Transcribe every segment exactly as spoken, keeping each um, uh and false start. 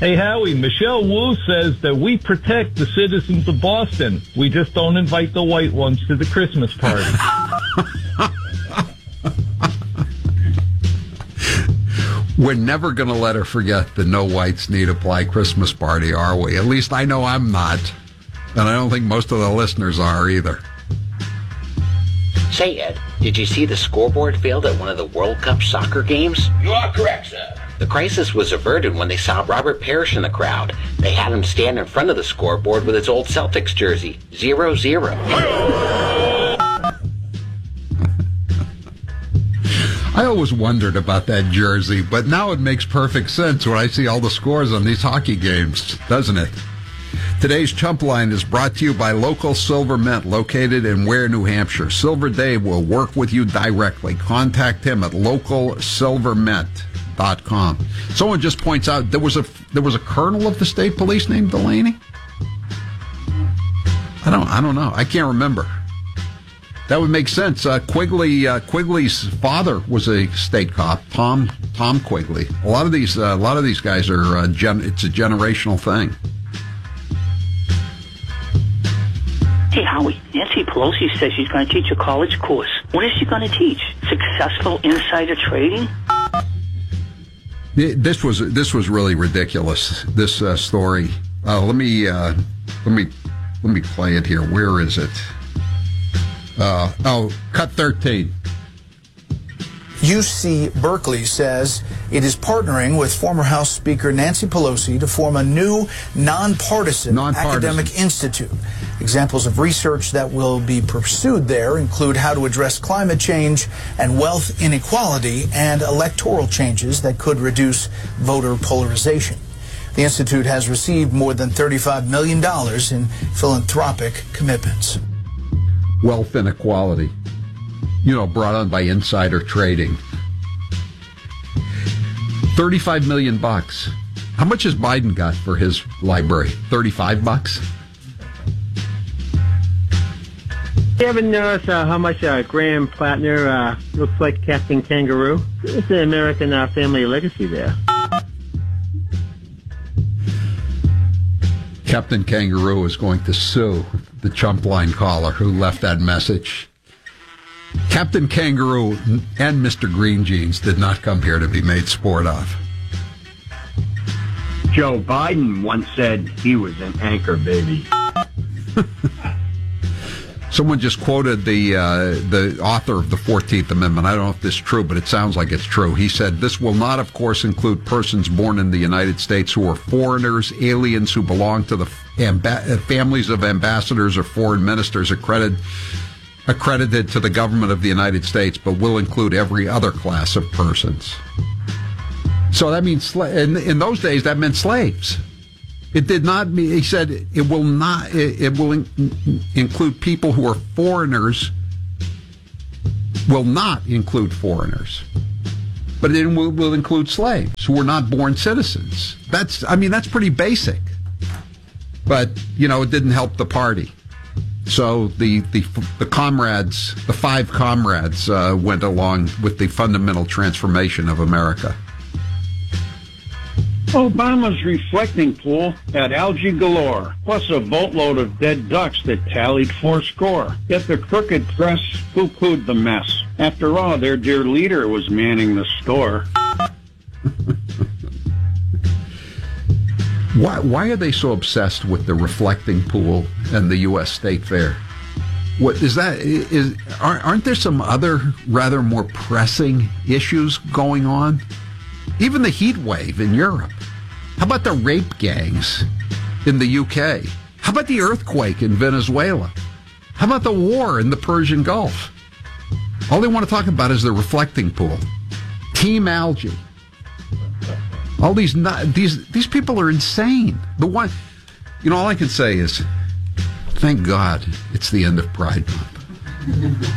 Hey, Howie, Michelle Wu says that we protect the citizens of Boston. We just don't invite the white ones to the Christmas party. We're never going to let her forget the no whites need apply Christmas party, are we? At least I know I'm not. And I don't think most of the listeners are either. Say, Ed, did you see the scoreboard failed at one of the World Cup soccer games? You are correct, sir. The crisis was averted when they saw Robert Parrish in the crowd. They had him stand in front of the scoreboard with his old Celtics jersey. Zero, zero. I always wondered about that jersey, but now it makes perfect sense when I see all the scores on these hockey games, doesn't it? Today's Chump Line is brought to you by Local Silver Mint, located in Ware, New Hampshire. Silver Dave will work with you directly. Contact him at local silver mint dot com. Someone just points out there was a there was a colonel of the state police named Delaney. I don't I don't know. I can't remember. That would make sense. Uh, Quigley uh, Quigley's father was a state cop, Tom Tom Quigley. A lot of these uh, a lot of these guys are uh, gen- it's a generational thing. Hey, Howie, Nancy Pelosi says she's going to teach a college course. What is she going to teach? Successful insider trading? This was this was really ridiculous. This uh, story. Uh, let me uh, let me let me play it here. Where is it? Uh, oh, cut thirteen. U C Berkeley says it is partnering with former House Speaker Nancy Pelosi to form a new nonpartisan, nonpartisan academic institute. Examples of research that will be pursued there include how to address climate change and wealth inequality and electoral changes that could reduce voter polarization. The institute has received more than thirty-five million dollars in philanthropic commitments. Wealth inequality, you know, brought on by insider trading. thirty-five million bucks. How much has Biden got for his library? thirty-five bucks? You ever notice uh, how much uh, Graham Plattner uh, looks like Captain Kangaroo? It's an American uh, family legacy there. Captain Kangaroo is going to sue the Chump Line caller who left that message. Captain Kangaroo and Mister Green Jeans did not come here to be made sport of. Joe Biden once said he was an anchor baby. Someone just quoted the uh, the author of the fourteenth Amendment. I don't know if this is true, but it sounds like it's true. He said, this will not, of course, include persons born in the United States who are foreigners, aliens who belong to the amba- families of ambassadors or foreign ministers accredited, accredited to the government of the United States, but will include every other class of persons. So that means, sla- in, in those days, that meant slaves. It did not mean, he said, it will not, it, it will in, include people who are foreigners, will not include foreigners, but it will, will include slaves who were not born citizens. That's, I mean, that's pretty basic. But, you know, it didn't help the party. So the, the, the comrades, the five comrades, uh, went along with the fundamental transformation of America. Obama's reflecting pool had algae galore, plus a boatload of dead ducks that tallied four score. Yet the crooked press poo-pooed the mess. After all, their dear leader was manning the store. Why, why are they so obsessed with the reflecting pool and the U S State Fair? What is that? Is aren't there some other rather more pressing issues going on? Even the heat wave in Europe. How about the rape gangs in the U K? How about the earthquake in Venezuela? How about the war in the Persian Gulf? All they want to talk about is the reflecting pool. Team algae. All these these these people are insane. The one, you know, all I can say is, thank God it's the end of Pride Month.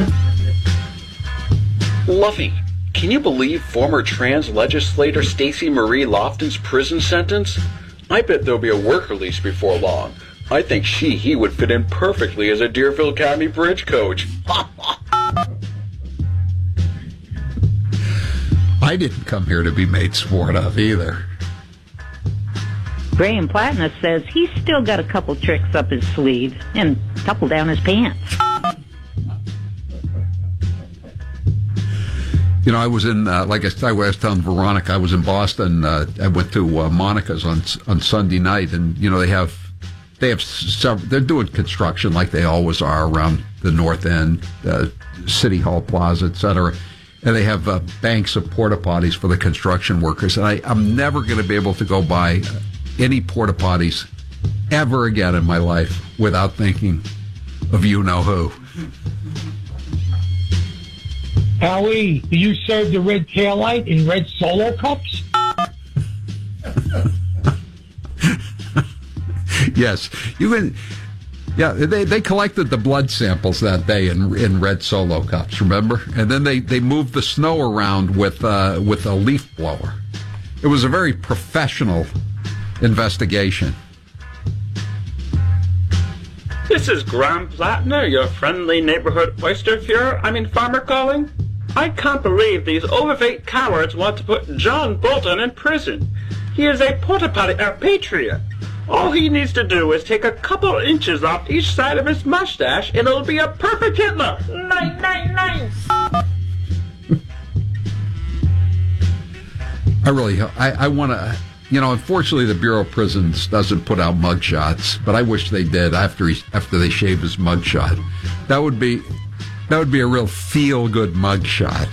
Luffy, can you believe former trans legislator Stacey Marie Lofton's prison sentence? I bet there'll be a work release before long. I think she, he would fit in perfectly as a Deerfield County bridge coach. I didn't come here to be made sport of either. Graham Plattner says he's still got a couple tricks up his sleeve and a couple down his pants. You know, I was in, uh, like I said, I was telling Veronica, I was in Boston. Uh, I went to uh, Monica's on on Sunday night, and you know they have they have several. They're doing construction like they always are around the North End, uh, City Hall Plaza, et cetera. And they have uh, banks of porta potties for the construction workers. And I, I'm never going to be able to go by any porta potties ever again in my life without thinking of you know who. Howie, do you serve the red taillight in red Solo cups? Yes, you can. Yeah, they they collected the blood samples that day in in red Solo cups. Remember, and then they, they moved the snow around with uh, with a leaf blower. It was a very professional investigation. This is Graham Plattner, your friendly neighborhood oyster Fuhrer. I mean, farmer calling. I can't believe these overweight cowards want to put John Bolton in prison. He is a porta potty a patriot. All he needs to do is take a couple inches off each side of his mustache, and it'll be a perfect Hitler. Nice, nice, nice. I really, I, I want to, you know, unfortunately the Bureau of Prisons doesn't put out mugshots, but I wish they did after he, after they shave his mugshot. That would be, that would be a real feel-good mugshot.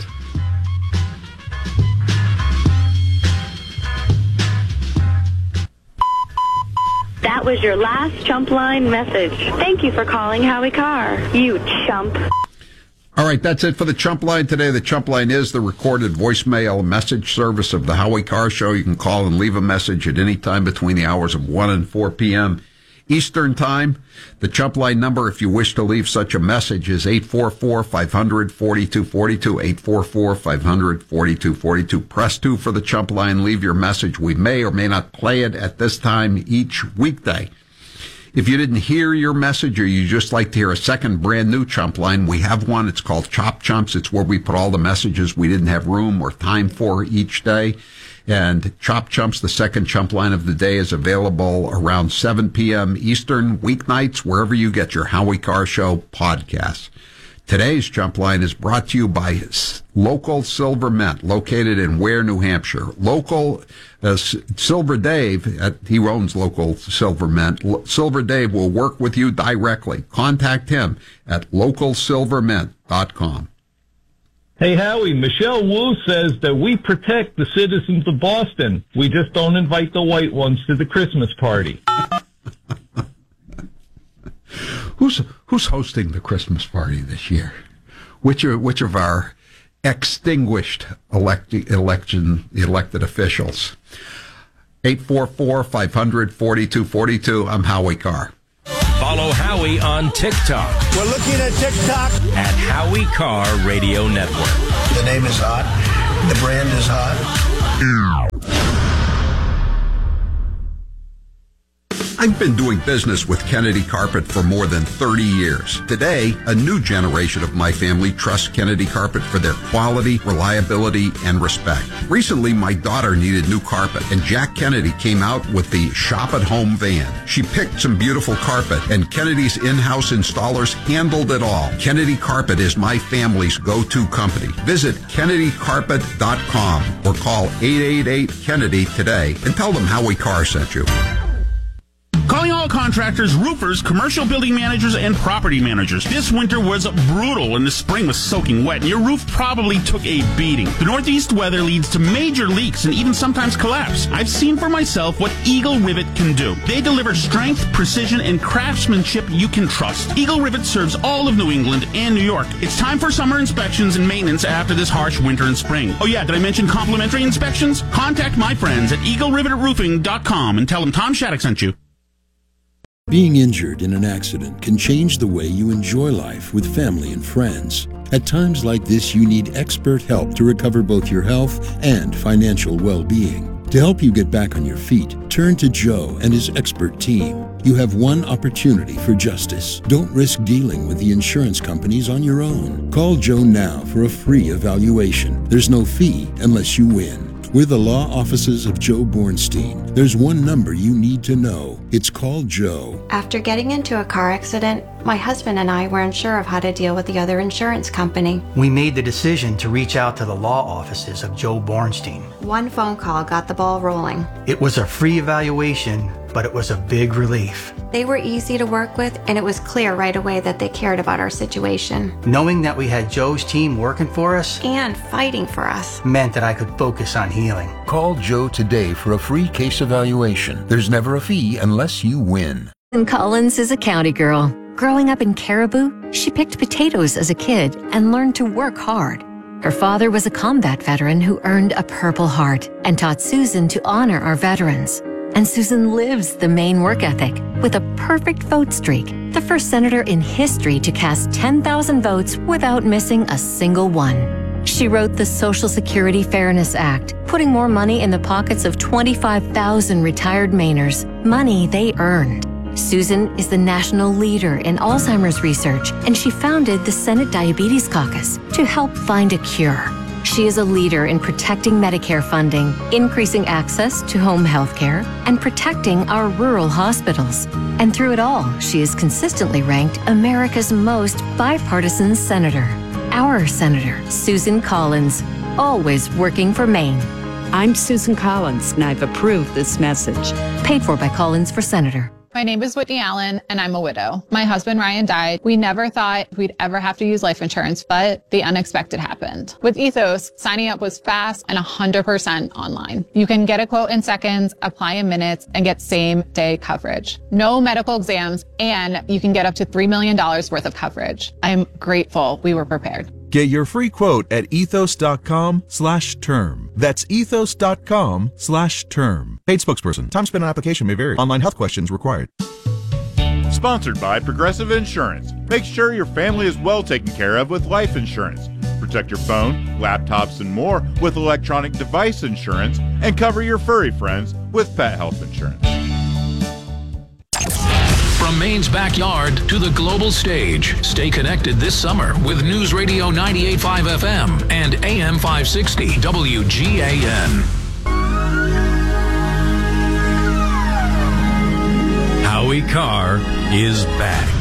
That was your last Chump Line message. Thank you for calling Howie Carr, you chump. All right, that's it for the Chump Line today. The Chump Line is the recorded voicemail message service of the Howie Carr Show. You can call and leave a message at any time between the hours of one and four p.m. Eastern Time. The Chump Line number, if you wish to leave such a message, is eight four four, five hundred, forty-two forty-two, eight four four, five hundred, forty-two forty-two. Press two for the Chump Line. Leave your message. We may or may not play it at this time each weekday. If you didn't hear your message or you just like to hear a second brand new Chump Line, we have one. It's called Chop Chumps. It's where we put all the messages we didn't have room or time for each day. And Chop Chumps, the second Chump Line of the day, is available around seven p.m. Eastern, weeknights, wherever you get your Howie Carr Show podcasts. Today's Chump Line is brought to you by Local Silver Mint, located in Ware, New Hampshire. Local uh, Silver Dave, uh, he owns Local Silver Mint. L- Silver Dave will work with you directly. Contact him at local silver mint dot com. Hey, Howie, Michelle Wu says that we protect the citizens of Boston. We just don't invite the white ones to the Christmas party. Who's who's hosting the Christmas party this year? Which are which of our extinguished elect, election elected officials? eight four four, five hundred, forty-two forty-two. I'm Howie Carr. Follow Howie on TikTok. We're looking at TikTok. At Howie Carr Radio Network. The name is hot. The brand is hot. I've been doing business with Kennedy Carpet for more than thirty years. Today, a new generation of my family trusts Kennedy Carpet for their quality, reliability, and respect. Recently, my daughter needed new carpet, and Jack Kennedy came out with the Shop at Home van. She picked some beautiful carpet, and Kennedy's in-house installers handled it all. Kennedy Carpet is my family's go-to company. Visit kennedy carpet dot com or call eight eight eight, Kennedy today and tell them Howie Carr sent you. Calling all contractors, roofers, commercial building managers, and property managers. This winter was brutal and the spring was soaking wet, and your roof probably took a beating. The northeast weather leads to major leaks and even sometimes collapse. I've seen for myself what Eagle Rivet can do. They deliver strength, precision, and craftsmanship you can trust. Eagle Rivet serves all of New England and New York. It's time for summer inspections and maintenance after this harsh winter and spring. Oh yeah, did I mention complimentary inspections? Contact my friends at eagle rivet roofing dot com and tell them Tom Shattuck sent you. Being injured in an accident can change the way you enjoy life with family and friends. At times like this, you need expert help to recover both your health and financial well-being. To help you get back on your feet, turn to Joe and his expert team. You have one opportunity for justice. Don't risk dealing with the insurance companies on your own. Call Joe now for a free evaluation. There's no fee unless you win. We're the law offices of Joe Bornstein. There's one number you need to know. It's called Joe. After getting into a car accident, my husband and I weren't sure of how to deal with the other insurance company. We made the decision to reach out to the law offices of Joe Bornstein. One phone call got the ball rolling. It was a free evaluation, but it was a big relief. They were easy to work with, and it was clear right away that they cared about our situation. Knowing that we had Joe's team working for us and fighting for us meant that I could focus on healing. Call Joe today for a free case evaluation. There's never a fee unless you win. Susan Collins is a county girl. Growing up in Caribou, she picked potatoes as a kid and learned to work hard. Her father was a combat veteran who earned a Purple Heart and taught Susan to honor our veterans. And Susan lives the Maine work ethic with a perfect vote streak, the first senator in history to cast ten thousand votes without missing a single one. She wrote the Social Security Fairness Act, putting more money in the pockets of twenty-five thousand retired Mainers, money they earned. Susan is the national leader in Alzheimer's research, and she founded the Senate Diabetes Caucus to help find a cure. She is a leader in protecting Medicare funding, increasing access to home health care, and protecting our rural hospitals. And through it all, she is consistently ranked America's most bipartisan senator. Our Senator, Susan Collins, always working for Maine. I'm Susan Collins, and I've approved this message. Paid for by Collins for Senator. My name is Whitney Allen, and I'm a widow. My husband, Ryan, died. We never thought we'd ever have to use life insurance, but the unexpected happened. With Ethos, signing up was fast and one hundred percent online. You can get a quote in seconds, apply in minutes, and get same-day coverage. No medical exams, and you can get up to three million dollars worth of coverage. I'm grateful we were prepared. Get your free quote at ethos.com slash term. That's ethos.com slash term. Paid spokesperson. Time spent on application may vary. Online health questions required. Sponsored by Progressive Insurance. Make sure your family is well taken care of with life insurance. Protect your phone, laptops, and more with electronic device insurance, and cover your furry friends with pet health insurance. From Maine's backyard to the global stage, stay connected this summer with News Radio ninety-eight point five F M and A M five sixty W G A N. Howie Carr is back.